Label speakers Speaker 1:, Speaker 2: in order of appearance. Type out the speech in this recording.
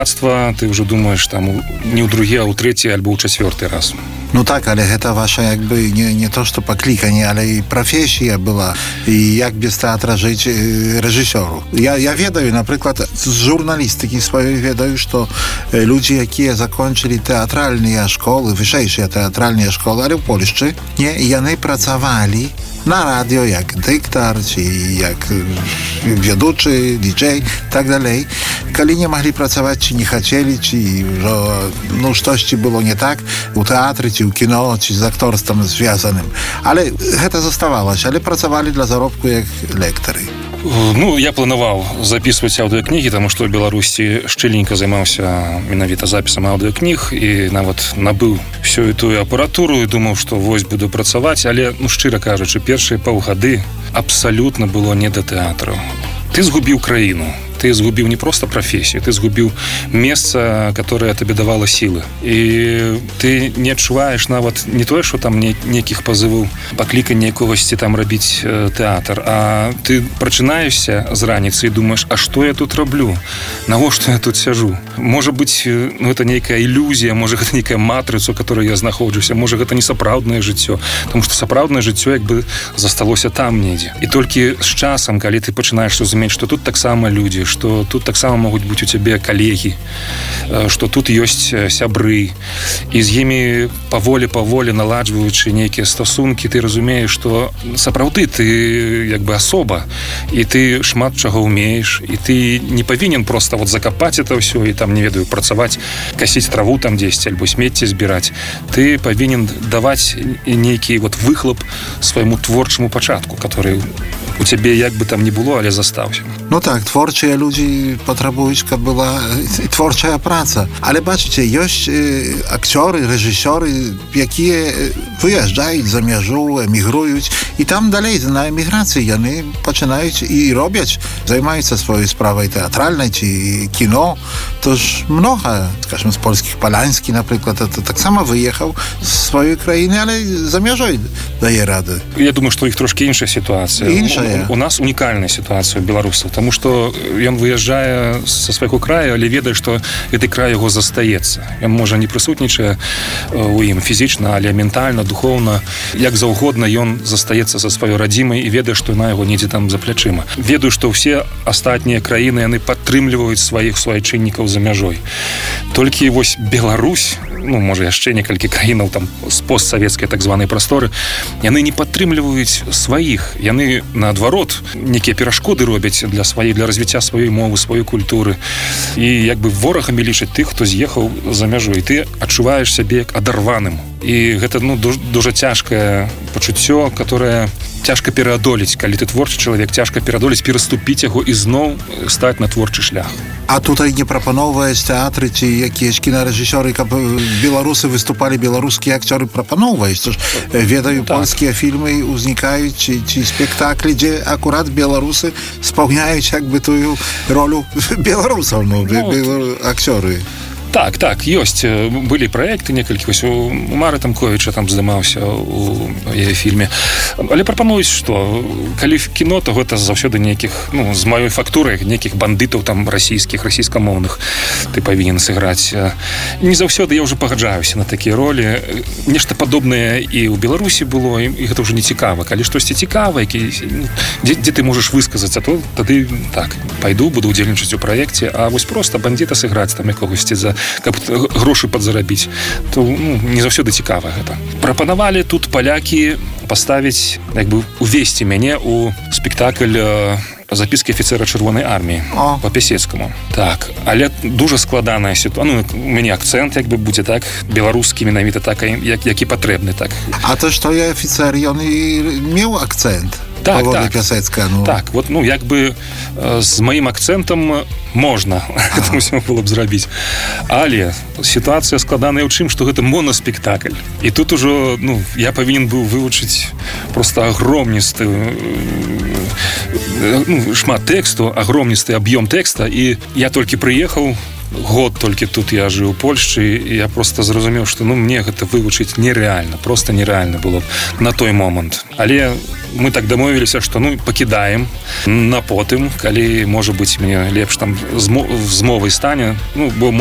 Speaker 1: ты ўжо думаеш там не ў другі, а ў трэці альбо ў чацвёрты раз.
Speaker 2: Ну так, але гэта ваша якby не то, што пакліканне, але і прафесія была, і як без тэатра жыць рэжысёру. Я ведаю, напрыклад, з журналістыкі сваёй ведаю, што людзі, якія закончылі тэатральныя школы, вышэйшыя тэатральныя школы, але ў Польшчы, яны працавалі на радыё як дыктар, ці як ведучы, діджэй, так далей. Калі не маглі працаваць, ці не хацелі, ці штосьці было не так у тэатры, ці ў кіно, ці з акторствам звязаным. Але гэта заставалася, але працавалі для заробку як лектары.
Speaker 1: Я планаваў записываць аўдыокнігі, таму што ў Беларусі шчыльненька займаўся менавіта запісам аўдыокніг і нават набыў всю тую апаратуру і думаў, што вось буду працаваць, але, шчыра кажучы, першыя паўгады абсалютна было не да тэатру. Ты згубіў краіну. Ты згубіў не проста прафесію, ты згубіў месца, которое табе давала сілы. І ты не адчуваеш нават не тое, што там нейкіх пазываў паклікання якогасьці там рабіць тэатр, а ты прачынаешся з раніцы і думаеш, а што я тут раблю? Навошта я тут сяжу? Можа быць, гэта нейкая ілюзія, можа гэта нейкая матрыца, у которой я знаходжуся, можа гэта не сапраўднае жыццё, тому што сапраўднае жыццё як бы засталося там недзе. І толькі з часам, калі ты пачынаеш разумець, што тут таксама людзі, што тут таксама могуць быць у цябе калегі, што тут ёсць сябры, і з імі паволі наладжваючы нейкія стасункі, ты разумееш, што сапраўды ты як бы асоба, і ты шмат чаго ўмееш, і ты не павінен проста закапаць это ўсё і там, не ведаю, працаваць, касіць траву там дзесьці, альбо смецце збіраць. Ты павінен даваць нейкі выхлоп свайму творчаму пачатку, который у цябе як бы там не было, але застаўся.
Speaker 2: Так, творчыя людзі патрабуюць, каб была творчая праца. Але бачыце, ёсць акцёры, рэжысёры, якія выязджаюць за мяжу, эмігруюць, і там далей на эміграцыі яны пачынаюць і робяць, займаюцца сваёй справай тэатральнай ці кіно. То ж многа, скажем, з польскіх, Палянскі, напрыклад, таксама выехаў з сваёй краіны, але за мяжой дае рады.
Speaker 1: Я думаю, што у іх трошкі іншая сітуацыя. У нас унікальная сітуацыя у беларусаў, таму што ён выязджае са свайго краю, але ведае, што гэты край яго застаецца. Ён, можа, не прысутнічае у ім фізічна, але ментальна, духоўна, як заўгодна ён застаецца са сваёй радзімай і ведае, што яна яго недзе там за плячыма. Ведаю, што ўсе астатнія краіны, яны падтрымліваюць сваіх суайчыннікаў за мяжой. Толькі вось Беларусь, можа, яшчэ некалькі краінаў там з постсавецкай так званай прасторы, яны не падтрымліваюць сваіх. Яны, наадварот, некія перашкоды робяць для развіцця сваёй мовы, сваёй культуры. І як бы ворагамі лічаць тых, хто з'ехаў за мяжу, і ты адчуваеш сябе як адарваным. І гэта дуже цяжкае пачуццё, которое цяжка пераадолець. Калі ты творчы чалавек, цяжка пераадолець, пераступіць яго і зноў стаць на творчы шлях.
Speaker 2: А тутай не прапаноўваюць тэатры ці якія кінарэжысёры, каб беларусы выступалі, беларускія акцёры прапаноўваюць. Ведаю, польскія фільмы узнікаюць ці спектаклі, дзе акурат беларусы спаўняюць як бы тую ролю беларусаў, акцёры.
Speaker 1: Так, ёсць. Былі праекты некалькі, вось у Мары Тамковіча там здымаўся у яе фільме. Але прапануюць, што калі кіно, то гэта заўсёды нейкіх, з маёй фактурай, нейкіх бандытаў там расійскіх, расійскамоўных ты павінен сыграць. Не заўсёды я ўжо пагаджаюся на такія ролі. Нешта падобнае і ў Беларусі было, і гэта ўжо не цікава. Калі штосьці цікава, дзе ты можаш высказацца, то тады так, пайду, буду ўдзельнічаць у праекце, а вось проста бандіта сыграць там якогасьці каб грошы падзарабіць, то не заўсёды цікава гэта. Прапанавалі тут палякі паставіць, як бы увесці мяне ў спектакль запіскі афіцэра Чырвонай арміі па Пясецкаму. Так, але дуже складаная сітуацыя. У мяне акцэнт як бы будзе так, беларускі менавіта так, які патрэбны так.
Speaker 2: А то што я афіцэр, ён і меў акцэнт?
Speaker 1: Так. Так, як бы з маім акцэнтам можна гэта ўсё было б зрабіць. Але сітуацыя складаная ў чым, што гэта монаспектакль. І тут ужо, я павінен быў вывучыць проста агромністы шмат тэксту, агромністы аб'ём тэкста, і я толькі прыехаў, год толькі тут я жыў у Польшчы, і я просто зразумеў, што мне гэта вывучыць нерэальна, просто нерэальна было б на той момант. Але мы так дамовіліся, што пакідаем на потым, калі, можа быць, мне лепш там з мовай стане, бо